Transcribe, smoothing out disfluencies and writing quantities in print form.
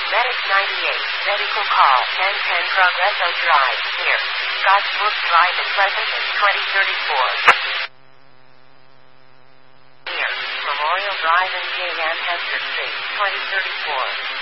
Medic 98, medical call, 1010 Progresso Drive, near Scottsbrook Drive in Pleasant, 2034. Near Memorial Drive and J.M. Hester Street, 2034.